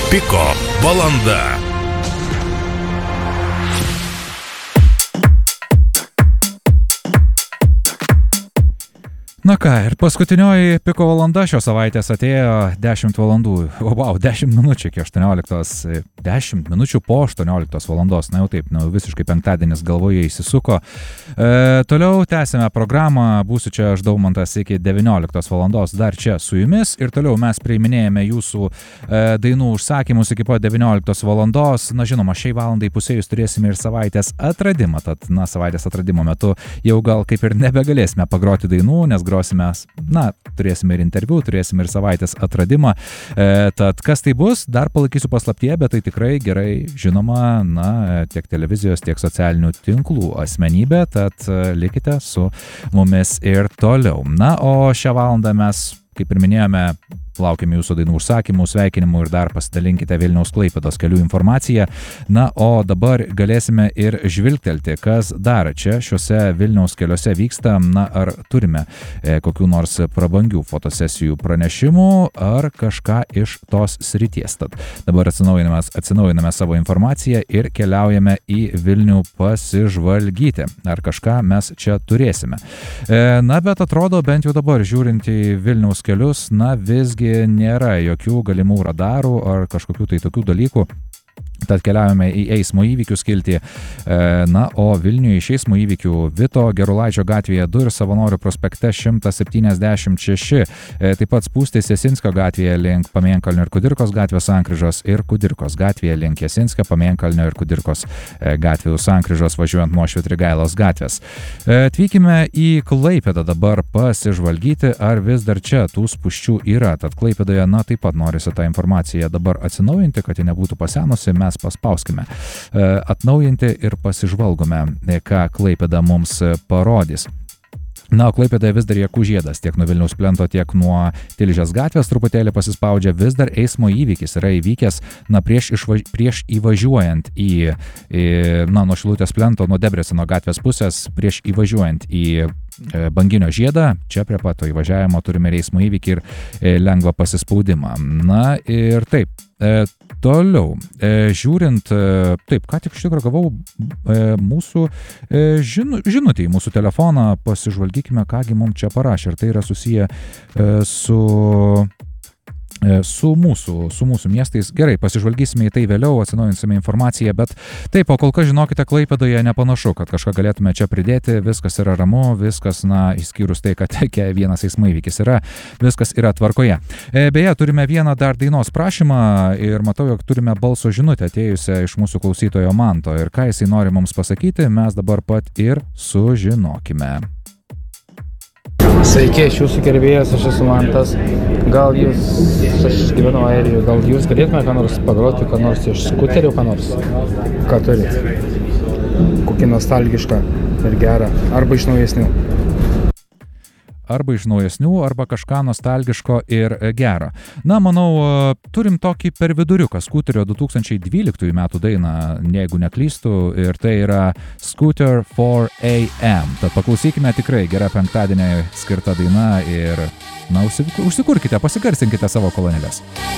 Piko valanda. Na ką, ir paskutinioji Piko valanda šios savaitės atėjo 10 valandų, 10 minučių iki 18, 10 minučių po 18 valandos, na jau taip, visiškai penktadienis galvoje įsisuko. Toliau tęsime programą, būsiu čia aš Daumantas iki 19 valandos dar čia su jumis ir toliau mes priiminėjame jūsų dainų užsakymus iki po 19 valandos. Na žinoma, šiai valandai pusėjus turėsime ir savaitės atradimą, tad savaitės atradimo metu jau gal kaip ir nebegalėsime pagroti dainų, nes grosime, turėsime ir interviu, turėsime ir savaitės atradimą. Tad kas tai bus, dar palaikysiu paslaptyje, bet tai tikrai gerai žinoma, tiek televizijos, tiek socialinių tinklų asmenybė, tad likite su mumis ir toliau. Na, o šią valandą mes, kaip ir minėjome, laukiame jūsų dainų užsakymų, sveikinimų ir dar pasidalinkite Vilniaus Klaipėdos kelių informaciją. Na, o dabar galėsime ir žvilgtelti, kas dar čia šiuose Vilniaus keliuose vyksta. Na, ar turime kokių nors prabangių fotosesijų pranešimų, ar kažką iš tos srities. Tad dabar atsinaujiname savo informaciją ir keliaujame į Vilnių pasižvalgyti, ar kažką mes čia turėsime. Na, bet atrodo, bent jau dabar žiūrint į Vilniaus kelius, visgi nėra jokių galimų radarų ar kažkokių tai tokių dalykų. Tad keliaujame į eismo įvykių skiltį. Na, o Vilniuje iš eismo įvykių Vito Gerulaičio gatvėje 2 ir Savanorių prospekte 176. Taip pat spūstys Jasinskio gatvėje link Pamėnkalnio ir Kudirkos gatvės sankryžos ir Kudirkos gatvėje link Jasinskio, Pamėnkalnio ir Kudirkos gatvių sankryžos važiuojant nuo Švitrigailos gatvės. Atvykime į Klaipėdą dabar pasižvalgyti, ar vis dar čia tų spūsčių yra. Tad Klaipėdoje, taip pat norisi tą informaciją dabar atsinaujinti, kad ji nebūtų pasenusi. Mes paspauskime atnaujinti ir pasižvalgome, ką Klaipėda mums parodys. Na, o Klaipėdoje vis dar Jakų žiedas tiek nuo Vilniaus plento, tiek nuo Tilžės gatvės truputėlį pasispaudžia. Vis dar eismo įvykis yra įvykęs, prieš įvažiuojant nuo Šilutės plento, nuo Debreceno gatvės pusės, prieš įvažiuojant į Banginio žiedą. Čia prie pat to įvažiavimo turime eismo įvykį ir lengvą pasispaudimą. Na ir taip. Toliau, žiūrint, taip, ką tik iš tikrųjų gavau mūsų žinutę į mūsų telefoną, pasižvalgykime, kągi mums čia parašė, ir tai yra susiję su mūsų miestais. Gerai, pasižvalgysime į tai vėliau, atsinaujinsime informaciją, bet taip, o kol kas žinokite, Klaipėdoje nepanašu, kad kažką galėtume čia pridėti, viskas yra ramu, viskas, išskyrus tai, kad vienas eismo įvykis yra, viskas yra tvarkoje. Beje, turime vieną dar dainos prašymą ir matau, jog turime balso žinutę atėjusią iš mūsų klausytojo Manto, ir ką jisai nori mums pasakyti, mes dabar pat ir sužinokime. Sveiki, aš jūsų gerbėjas, aš esu Mantas. Gal jūs, aš gyvenu Airijoje, gal jūs galėtume ką nors pagroti, ką nors iš skuterių, ką nors? Ką turit? Kokį nostalgišką ir gerą, arba iš naujesnių? Arba iš naujesnių, arba kažką nostalgiško ir gero. Na, manau, turim tokį per viduriuką skuterio 2012 metų dainą, jeigu neklystu, ir tai yra Scooter 4AM. Tad paklausykime, tikrai gera penktadienį skirta daina ir, užsikurkite, pasigarsinkite savo kolonėles.